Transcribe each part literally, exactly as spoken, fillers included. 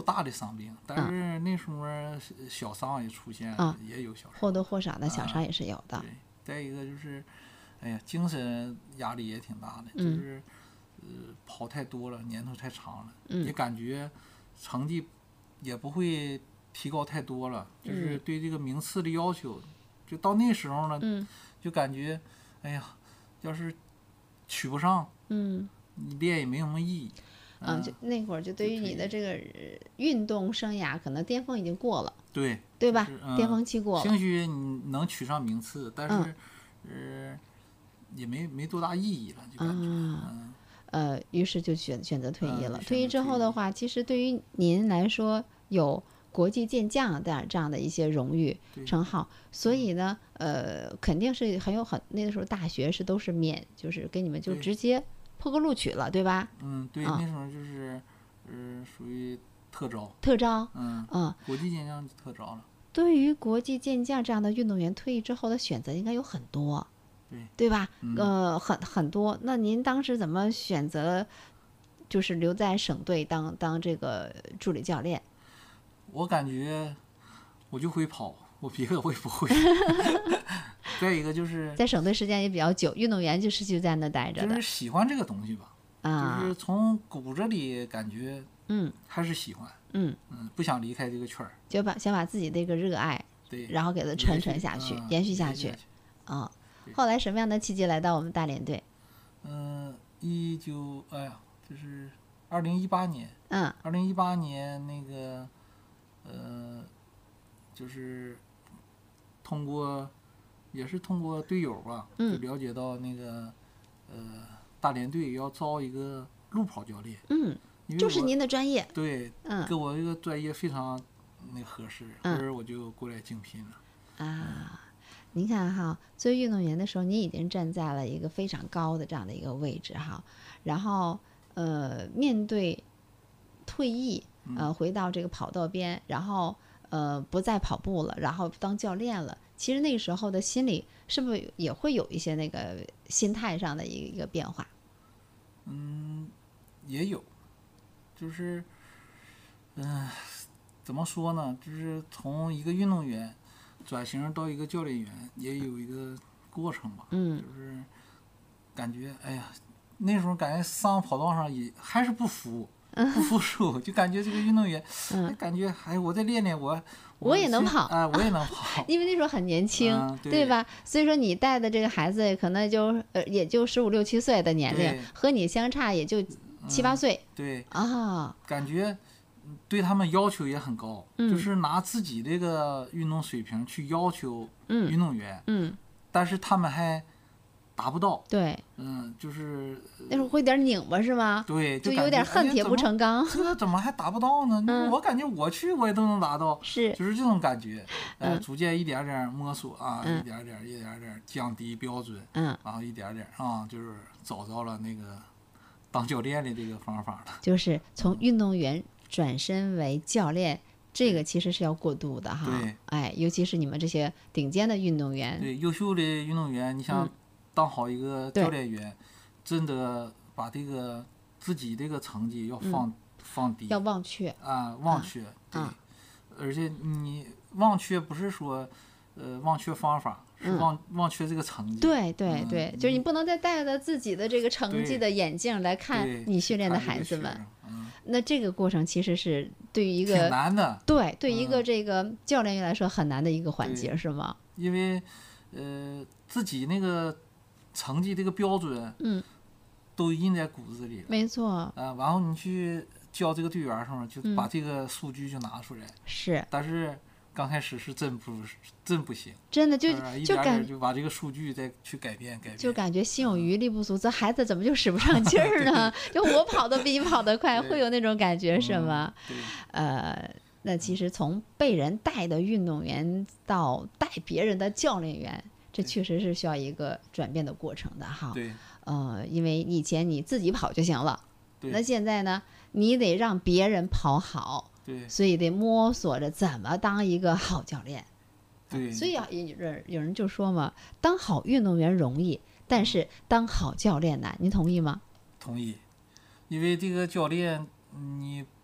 大的伤病，但是那时候小伤也出现， 嗯、 也有小伤， 或多或少的小伤也是有的。 啊、对，再一个就是，哎呀，精神压力也挺大的， 嗯、 就是，呃，跑太多了，年头太长了， 嗯、 也感觉成绩也不会提高太多了，就是对这个名次的要求，就到那时候呢， 嗯、 就感觉，哎呀，要是取不上， 嗯， 你练也没什么意义。 嗯，就那会儿就对于你的这个运动生涯，可能巅峰已经过了， 对对吧？ 就是嗯、 巅峰期过了。 兴许你能取上名次，但是， 嗯、 呃，也没没多大意义了，就感觉。 嗯、 嗯呃，于是就选选择退役了。 嗯、 退役之后的话，其实对于您来说，有国际健将的这样的一些荣誉称号，所以呢，呃，肯定是很有很那个时候大学是都是免，就是给你们就直接破格录取了，对吧？ 嗯，对， 嗯、 那时候就是，呃，属于特招。 特招。 嗯嗯， 国际健将特招了。 对于国际健将这样的运动员，退役之后的选择应该有很多， 对对吧？ 嗯、 呃，很很多。那您当时怎么选择，就是留在省队当当这个助理教练？ 我感觉我就会跑，我别的我也不会。再一个就是在省队时间也比较久，运动员就是就在那待着的， 就是喜欢这个东西吧， 啊、 就是从骨子里感觉， 嗯， 还是喜欢， 嗯嗯，不想离开这个圈儿， 就把想把自己的一个热爱， 对， 然后给它传承下去，延续下去，啊、嗯。后来什么样的契机来到我们大连队？ 嗯、呃，一九哎呀，就是二零一八年， 嗯， 二零一八年那个，呃，就是通过。也是通过队友吧，就了解到那个，呃，大连队要招一个路跑教练。 嗯，就是您的专业。 对， 嗯， 跟我这个专业非常那合适，所以我就过来竞聘了。 啊，您看哈，作为运动员的时候，您已经站在了一个非常高的这样的一个位置哈，然后呃，面对退役，呃，回到这个跑道边，然后呃，不再跑步了，然后当教练了。其实那个时候的心理是不是也会有一些那个心态上的一个变化？ 嗯，也有，就是，嗯、呃，怎么说呢？就是从一个运动员转型到一个教练员，也有一个过程吧。 嗯， 就是感觉，哎呀，那时候感觉上跑道上也还是不服。不服输，就感觉这个运动员， 嗯， 感觉哎，我再练练，我我, 我也能跑啊、呃，我也能跑， 因为那时候很年轻， 嗯、对, 对吧？所以说你带的这个孩子可能就呃也就十五六七岁的年龄，和你相差也就七八岁， 嗯、对啊， 感觉对他们要求也很高， 嗯、 就是拿自己这个运动水平去要求运动员， 嗯，嗯但是他们还。达不到， 对， 嗯，就是那时候会有点拧巴是吗？ 对， 就有点恨铁不成钢。 哎、这怎么还达不到呢？ 嗯、 我感觉我去我也都能达到， 是， 就是这种感觉。呃， 嗯、 逐渐一点点摸索啊， 嗯、 一点点一点点降低标准， 嗯， 然后一点点啊，就是找到了那个当教练的这个方法了。 就是从运动员转身为教练。这个其实是要过渡的哈， 对， 哎，尤其是你们这些顶尖的运动员， 对，优秀的运动员，你想。 嗯当好一个教练员，真的把这个自己这个成绩要放、 嗯、 放低， 要忘却啊，忘却， 啊、 对、 啊， 而且你忘却不是说，呃，忘却方法，是忘、 嗯、 忘却这个成绩。 对对对、 嗯， 就是你不能再戴着自己的这个成绩的眼镜来看你训练的孩子们。 嗯、 那这个过程其实是对于一个挺难的， 对，对于一个这个教练员来说很难的一个环节，是吗？ 因为，呃，自己那个。成绩这个标准， 嗯， 都印在骨子里了。 没错。 啊，然后你去教这个队员上面，就把这个数据就拿出来。 是、 嗯。但是刚开始是真不真不行。 真的就就感就把这个数据再去改变改变。 就感觉心有余力不足，这、嗯、孩子怎么就使不上劲儿呢？就我跑得比你跑得快，会有那种感觉是吗？ 嗯、对。 呃，那其实从被人带的运动员到带别人的教练员。这确实是需要一个转变的过程的哈。 对。 呃，因为以前你自己跑就行了， 对。 那现在呢，你得让别人跑好。 对。 所以得摸索着怎么当一个好教练。 对。 所以啊，有人有人就说嘛，当好运动员容易，但是当好教练难。您同意吗？ 同意，因为这个教练你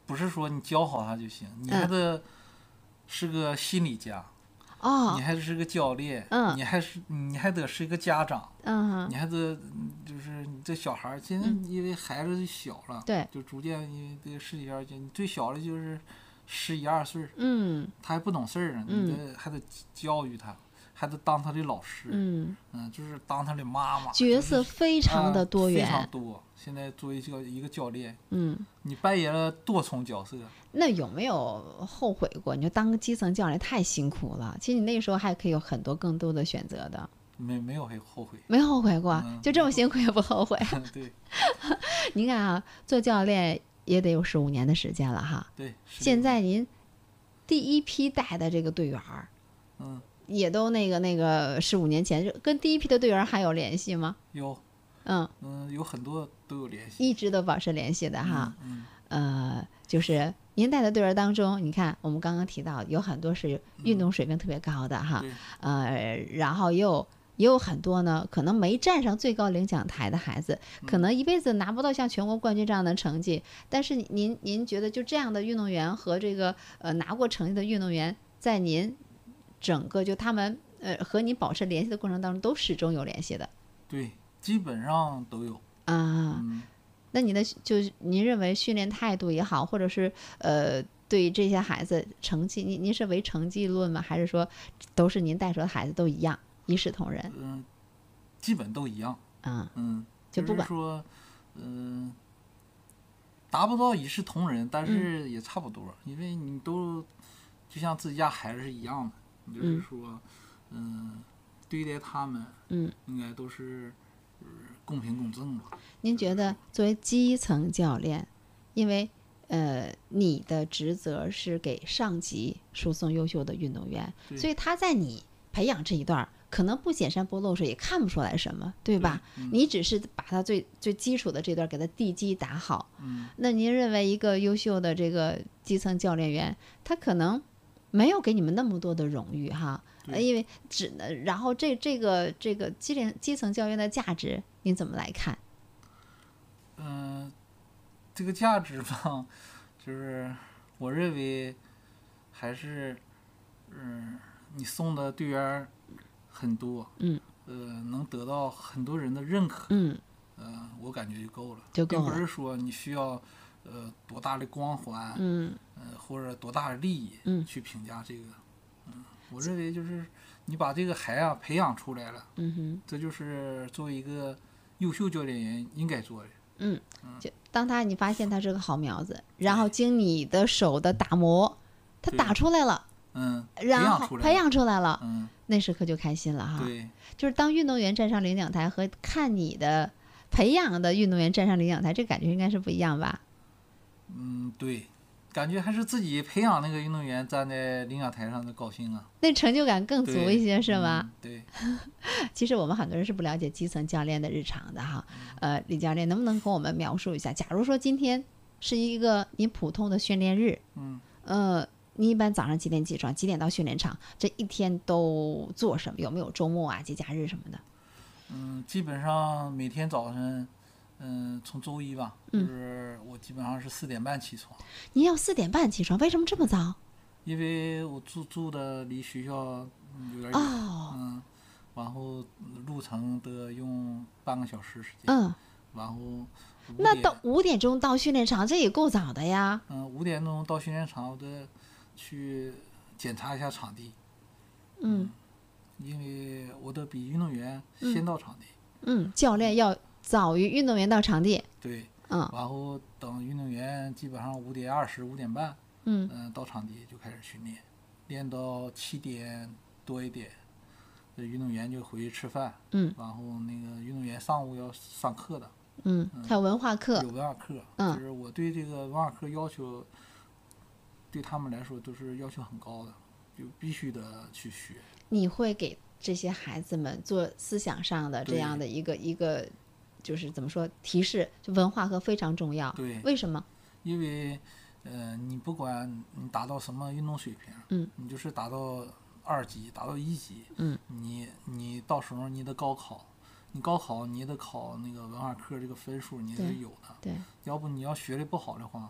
不是说你教好他就行，你还得是个心理家。 哦， 你还是个教练， 嗯， 你还是你还得是一个家长， 嗯， 你还得就是你这小孩儿，现在因为孩子就小了， 对、嗯， 就逐渐因为这个世界上，你最小的就是十一二岁， 嗯， 他还不懂事儿呢， 嗯、 你得还得教育他，还得当他的老师， 嗯嗯，就是当他的妈妈， 角色非常的多元， 呃、非常多。现在作为教一个教练， 嗯， 你扮演了多重角色。 那有没有后悔过？你就当个基层教练太辛苦了，其实你那时候还可以有很多更多的选择的。 没没有后悔， 没后悔过， 嗯、 就这么辛苦也不后悔。 对， 您看啊，做教练也得有十五年的时间了哈。 对， 现在您第一批带的这个队员儿， 嗯， 也都那个那个十五年前跟第一批的队员还有联系吗？ 有， 嗯嗯，有很多都有联系， 一直都保持联系的哈。 嗯， 嗯呃，就是您带的队员当中，你看我们刚刚提到有很多是运动水平特别高的哈， 嗯、 呃，然后也有也有很多呢，可能没站上最高领奖台的孩子，可能一辈子拿不到像全国冠军这样的成绩。但是您您觉得就这样的运动员和这个呃拿过成绩的运动员，在您整个就他们呃和您保持联系的过程当中，都始终有联系的。 对，基本上都有啊。 嗯、 那你的就是您认为训练态度也好，或者是呃对这些孩子成绩，您您是为成绩论吗？还是说都是您带出的孩子都一样？一视同仁， 嗯，基本都一样， 嗯嗯， 就不管是说，嗯，达不到一视同仁，但是也差不多，嗯、因为你都就像自己家孩子是一样的，就是说，嗯，对待他们， 嗯， 应该都是、呃、公平公正吧。 您觉得作为基层教练，因为呃你的职责是给上级输送优秀的运动员，所以他在你培养这一段可能不显山不露水，也看不出来什么，对吧？ 对嗯、 你只是把他最最基础的这段给他地基打好。 嗯， 那您认为一个优秀的这个基层教练员，他可能没有给你们那么多的荣誉哈，因为只能然后这这个这个基层基层教练的价值，您怎么来看？ 嗯、呃，这个价值吧，就是我认为还是嗯。你送的队员很多， 嗯， 呃，能得到很多人的认可， 嗯， 呃，我感觉就够了， 就够了， 并不是说你需要呃多大的光环， 嗯， 呃或者多大的利益， 嗯， 去评价这个，嗯，我认为就是你把这个孩啊培养出来了， 嗯哼， 这就是作为一个优秀教练员应该做的， 嗯，就当他你发现他是个好苗子，然后经你的手的打磨，他打出来了。 嗯， 然后培养出来了， 嗯， 那时刻就开心了哈。 对， 就是当运动员站上领奖台和看你的培养的运动员站上领奖台，这感觉应该是不一样吧？ 嗯，对，感觉还是自己培养那个运动员站在领奖台上的高兴啊， 那成就感更足一些，是吗？ 嗯、对。 其实我们很多人是不了解基层教练的日常的哈。呃，李教练能不能跟我们描述一下？假如说今天是一个你普通的训练日， 嗯， 呃。你一般早上几点起床？几点到训练场？这一天都做什么？有没有周末啊、节假日什么的？ 嗯，基本上每天早晨，嗯，从周一吧，就是我基本上是四点半起床。 你要四点半起床，为什么这么早？ 因为我住住的离学校有点远， 哦、 嗯，然后路程得用半个小时时间。 嗯， 然后那到五点钟到训练场，这也够早的呀。 嗯，五点钟到训练场，我得去检查一下场地。 嗯， 嗯，因为我得比运动员先到场地。 嗯，教练要早于运动员到场地。 对。 嗯。 然后等运动员基本上五点二十、五点半， 嗯， 呃，到场地就开始训练，练到七点多一点，这运动员就回去吃饭。 嗯。 然后那个运动员上午要上课的。 嗯，还有文化课。 有文化课。 嗯。 就是我对这个文化课要求，对他们来说都是要求很高的，就必须得去学。 你会给这些孩子们做思想上的这样的一个一个，就是怎么说提示？就文化课非常重要。 对。 为什么？ 因为，呃，你不管你达到什么运动水平， 嗯， 你就是达到二级、达到一级， 嗯， 你你到时候你的高考。你高考你得考那个文化课这个分数，你是有的。 对。 要不你要学的不好的话，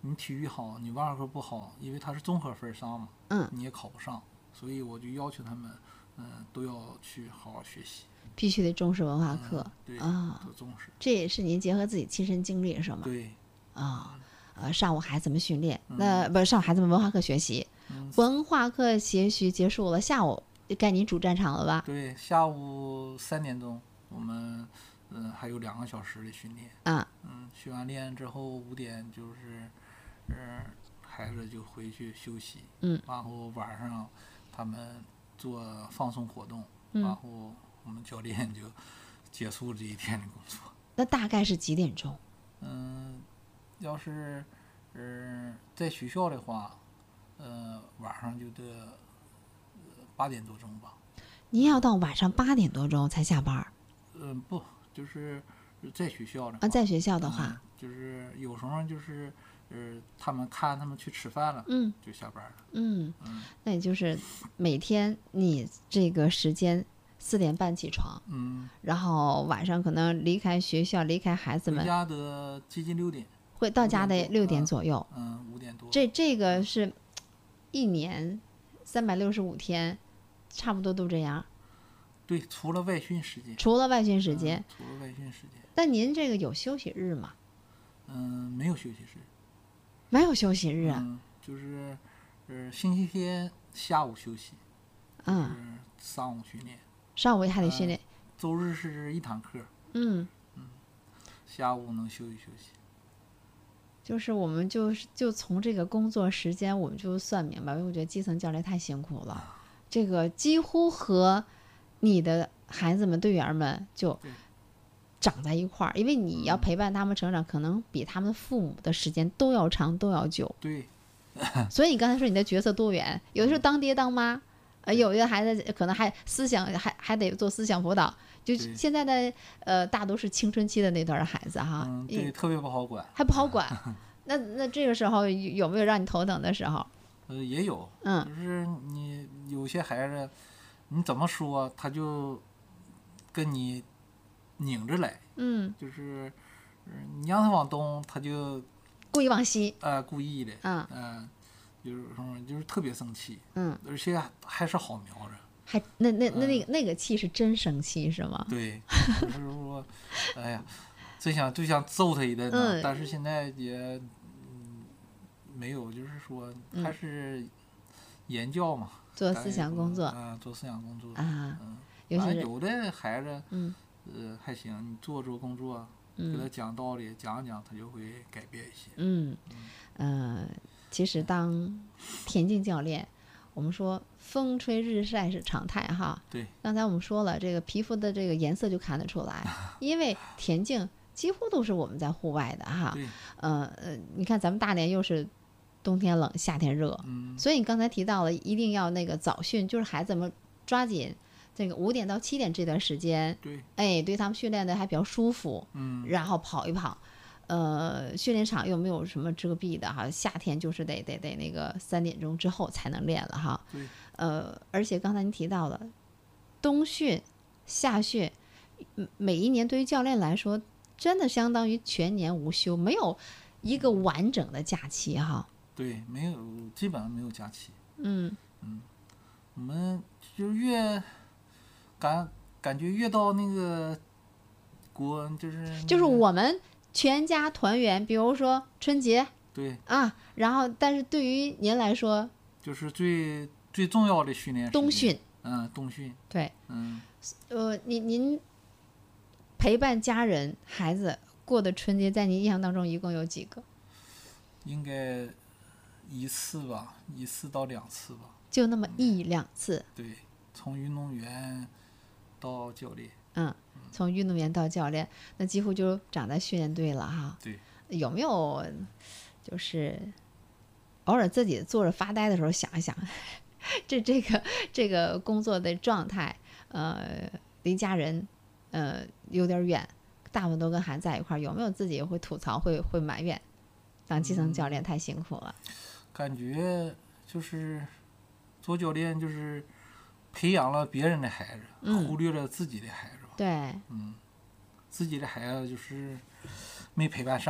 你体育好，你文化课不好，因为他是综合分上嘛， 嗯， 你也考不上，所以我就要求他们，嗯、呃，都要去好好学习， 必须得重视文化课、 嗯、对啊， 多重视。 这也是您结合自己亲身经历是吗？ 对， 啊、呃，上午孩子们训练， 嗯、 那不上午孩子们文化课学习， 嗯、 文化课学习结束了，下午该您主战场了吧？ 对，下午三点钟我们。嗯，还有两个小时的训练。 啊， 嗯，训完练之后五点就是，嗯，孩子就回去休息。 嗯， 然后晚上他们做放松活动， 嗯、 然后我们教练就结束这一天的工作。 那大概是几点钟？ 嗯，要是嗯在学校的话，呃，晚上就得八点多钟吧。 您要到晚上八点多钟才下班？ 嗯，不。就是在学校的啊，在学校的话、 嗯，就是有时候就是，呃，他们看他们去吃饭了， 嗯， 就下班了。 嗯， 嗯， 那也就是每天你这个时间四点半起床， 嗯， 然后晚上可能离开学校，离开孩子们， 回家得接近六点， 会到家得六点左右。 嗯，五点多。 这这个是一年三百六十五天，差不多都这样。 对，除了外训时间。 除了外训时间、 嗯。除了外训时间。 但您这个有休息日吗？ 嗯，没有休息日。 没有休息日啊？ 嗯，就是，呃，星期天下午休息。 嗯。 就是上午训练。 上午还得训练。 呃、周日是一堂课。 嗯。 嗯。下午能休息休息。 就是我们就是就从这个工作时间我们就算明白，因为我觉得基层教练太辛苦了，这个几乎和你的孩子们队员们就长在一块儿，因为你要陪伴他们成长，可能比他们父母的时间都要长都要久。 对。 所以你刚才说你的角色多元，有的时候当爹当妈，呃，有的孩子可能还思想还还得做思想辅导。就现在的呃，大都是青春期的那段孩子哈， 嗯，对，特别不好管， 还不好管。那那这个时候有没有让你头疼的时候？ 呃，也有， 嗯， 就是你有些孩子，你怎么说他就跟你拧着来， 嗯， 就是、呃、你让他往东，他就故意往西， 呃，故意的， 嗯， 呃，就是什么，就是特别生气， 嗯， 而且还是好瞄着。 还那那那那个、嗯、那个气是真生气是吗？ 对，就是说，哎呀，真想就想揍他一顿呢、嗯，但是现在也、嗯、没有，就是说还是言教嘛， 嗯、做思想工作， 嗯，做思想工作啊， 嗯， 有些有的孩子， 嗯， 呃，还行，你做做工作， 嗯、 给他讲道理，讲讲他就会改变一些。 嗯，嗯、呃，其实当田径教练。我们说风吹日晒是常态哈， 对。 刚才我们说了，这个皮肤的这个颜色就看得出来，因为田径几乎都是我们在户外的哈。 对。 呃呃，你看咱们大连又是冬天冷，夏天热， 嗯。 所以你刚才提到了一定要那个早训，就是孩子们抓紧这个五点到七点这段时间， 对。 哎，对他们训练的还比较舒服， 嗯。 然后跑一跑。呃，训练场又没有什么遮蔽的哈，夏天就是得得得那个三点钟之后才能练了哈。 对。 呃，而且刚才您提到了冬训、夏训，每一年对于教练来说，真的相当于全年无休，没有一个完整的假期哈。 对，没有，基本上没有假期。 嗯嗯，我们就越感感觉越到那个国就是、那个、 就是我们。全家团圆，比如说春节， 对啊，然后但是对于您来说， 就是最最重要的训练冬训， 嗯，冬训， 对， 嗯， 呃，您您陪伴家人孩子过的春节，在您印象当中一共有几个？ 应该一次吧，一次到两次吧， 就那么一两次。 嗯、对，从运动员到教练。 嗯，从运动员到教练，那几乎就长在训练队了哈。 对， 有没有就是偶尔自己坐着发呆的时候想一想，这这个这个工作的状态，呃，离家人呃有点远，大部分都跟孩子在一块儿，有没有自己会吐槽、会会埋怨，当基层教练太辛苦了？ 嗯、感觉就是做教练就是培养了别人的孩子， 嗯、 忽略了自己的孩子。 对， 嗯，自己的孩子就是没陪伴上。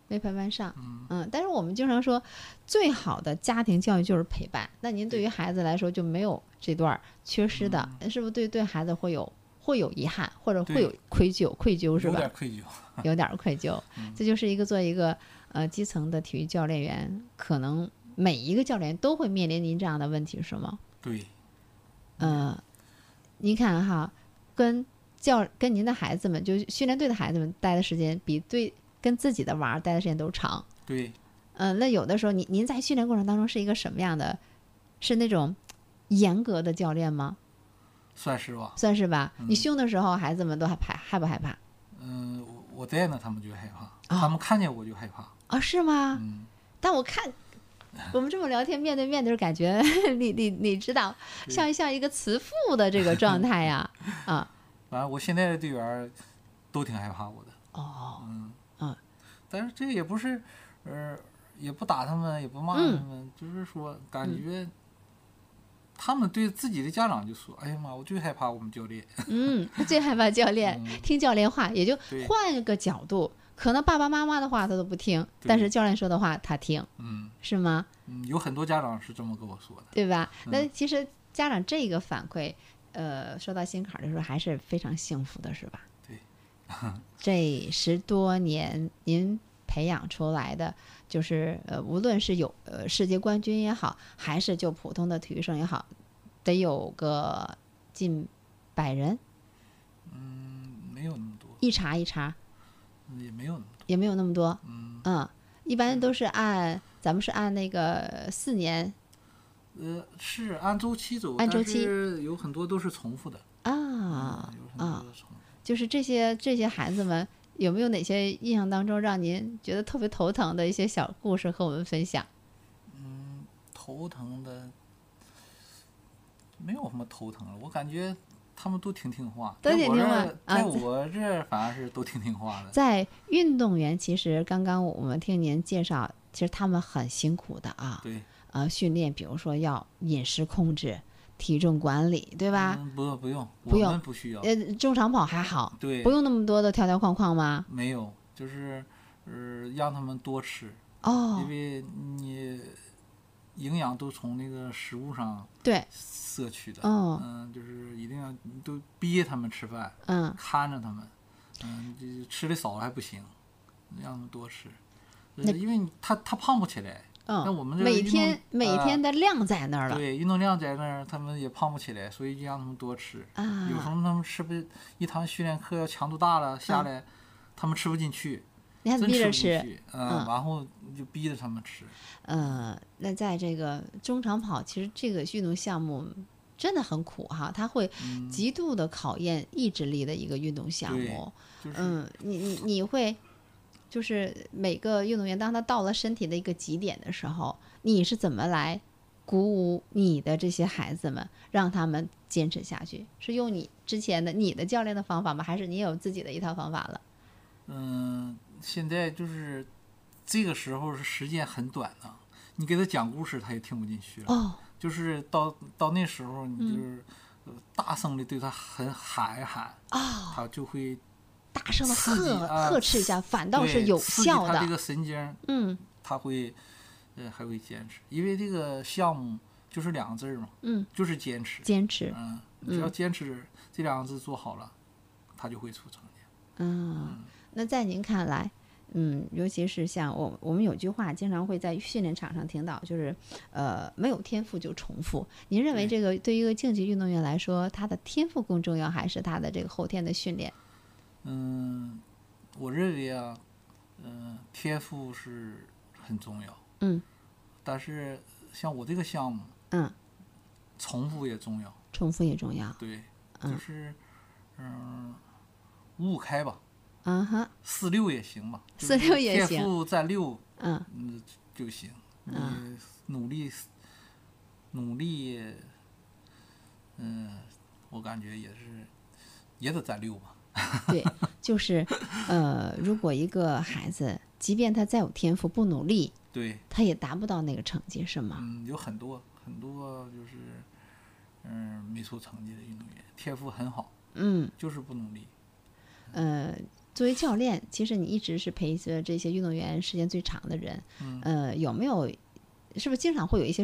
没陪伴上。 嗯嗯，但是我们经常说，最好的家庭教育就是陪伴。那您对于孩子来说就没有这段缺失的， 嗯、 是不是对对孩子会有会有遗憾，或者会对有愧疚？愧疚是吧？ 有点愧疚。 有点愧疚。 嗯、 这就是一个做一个呃基层的体育教练员，可能每一个教练都会面临您这样的问题，是吗？ 对。 呃，您看哈，跟教跟您的孩子们，就训练队的孩子们待的时间，比对跟自己的娃儿待的时间都长。 对。 嗯、呃，那有的时候您您在训练过程当中是一个什么样的？是那种严格的教练吗？ 算是吧。 算是吧。 嗯、 你凶的时候，孩子们都害怕害不害怕？ 嗯、呃，我在呢，他们就害怕， 哦、 他们看见我就害怕。 啊、哦，是吗？ 嗯。 但我看我们这么聊天，面对面的时候，感觉你你你知道，像像一个慈父的这个状态呀。啊。 反正我现在的队员都挺害怕我的。 哦。 嗯。 嗯。 但是这个也不是，呃，也不打他们，也不骂他们，嗯、就是说感觉。嗯，他们对自己的家长就说：“哎呀妈，我最害怕我们教练。” 嗯，最害怕教练、嗯、听教练话，也就换个角度，可能爸爸妈妈的话他都不听，但是教练说的话他听， 嗯， 是吗？ 嗯，有很多家长是这么跟我说的， 对吧？ 嗯、 那其实家长这个反馈，呃，说到心坎的时候还是非常幸福的，是吧？ 对， 这十多年您培养出来的。就是呃，无论是有呃世界冠军也好，还是就普通的体育生也好，得有个近百人。 嗯，没有那么多。 一查一查， 也没有那么多。 也没有那么多。 嗯。 嗯，一般都是按咱们是按那个四年。 呃，是按周期走， 按周期， 但是有很多都是重复的。 啊、 嗯、有很多都是重复的。 啊，就是这些这些孩子们。有没有哪些印象当中让您觉得特别头疼的一些小故事和我们分享？ 嗯，头疼的没有什么头疼了，我感觉他们都挺听话。 都挺听话。 在我这反而是都挺听话的。 在运动员，其实刚刚我们听您介绍，其实他们很辛苦的啊。 对。 呃，训练，比如说要饮食控制。体重管理，对吧？ 嗯、不不用， 不用， 我们不需要。 呃，中长跑还好， 对， 不用那么多的条条框框吗？ 没有，就是呃让他们多吃。 哦。 因为你营养都从那个食物上对摄取的。 哦。 嗯，就是一定要都逼他们吃饭。 嗯。 看着他们，嗯，这吃的少还不行，让他们多吃。因为他他胖不起来。 嗯， 那我们这每天每天的量在那儿了、 呃，对，运动量在那儿，他们也胖不起来，所以就让他们多吃。 啊， 有时候他们吃不，一堂训练课要强度大了下来，嗯、他们吃不进去， 你还逼着吃， 嗯，嗯然后就逼着他们吃。 呃，那在这个中长跑，其实这个运动项目真的很苦哈，它会极度的考验意志力的一个运动项目。 嗯，就是、 嗯，你你你会。就是每个运动员，当他到了身体的一个极点的时候，你是怎么来鼓舞你的这些孩子们，让他们坚持下去？是用你之前的你的教练的方法吗？还是你有自己的一套方法了？ 嗯，现在就是这个时候是时间很短的，你给他讲故事他也听不进去了。 哦， 就是到到那时候，你就是大声的对他很喊一喊， 哦， 他就会。 大声的呵啊呵斥一下，反倒是有效的。 他这个神经， 嗯， 他会，呃，还会坚持，因为这个项目就是两个字嘛， 嗯， 就是坚持。 坚持， 嗯，只要坚持、嗯、这两个字做好了，他就会出成绩。 嗯，嗯那在您看来，嗯，尤其是像我，我们有句话经常会在训练场上听到，就是，呃，没有天赋就重复。您认为这个对于一个竞技运动员来说，他的天赋更重要，还是他的这个后天的训练？ 嗯，我认为啊，嗯，天赋是很重要。 嗯。 但是像我这个项目， 嗯， 重复也重要。 重复也重要。 对，就是嗯，五五开吧。 嗯哼。 四六也行吧。 四六也行。 天赋在六， 嗯， 嗯就行。 嗯。 你努力，努力，嗯，我感觉也是，也得在六吧。 对，就是呃，如果一个孩子，即便他再有天赋，不努力， 对， 他也达不到那个成绩，是吗？ 嗯，有很多很多就是，嗯，没出成绩的运动员，天赋很好， 嗯， 就是不努力。 呃， 作为教练，其实你一直是陪着这些运动员时间最长的人， 嗯呃，有没有是不是经常会有一些